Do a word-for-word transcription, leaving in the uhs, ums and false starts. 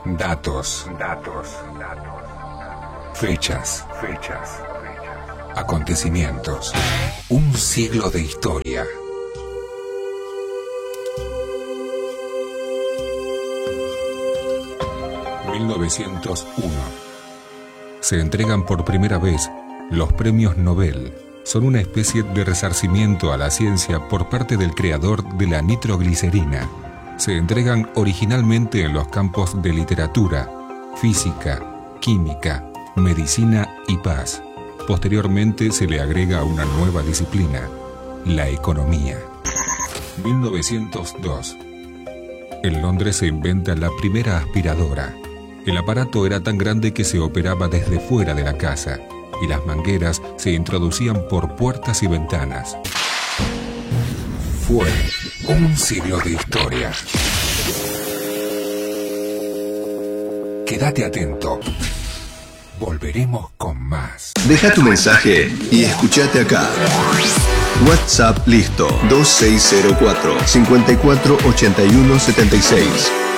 Datos. Datos. Fechas. Fechas. Acontecimientos. Un siglo de historia. mil novecientos uno. Se entregan por primera vez los premios Nobel. Son una especie de resarcimiento a la ciencia por parte del creador de la nitroglicerina. Se entregan originalmente en los campos de literatura, física, química, medicina y paz. Posteriormente se le agrega una nueva disciplina, la economía. mil novecientos dos. En Londres se inventa la primera aspiradora. El aparato era tan grande que se operaba desde fuera de la casa y las mangueras se introducían por puertas y ventanas. Fue un siglo de historia. Quédate atento. Volveremos con más. Deja tu mensaje y escuchate acá. WhatsApp listo dos seis cero cuatro, cinco cuatro ocho uno siete seis.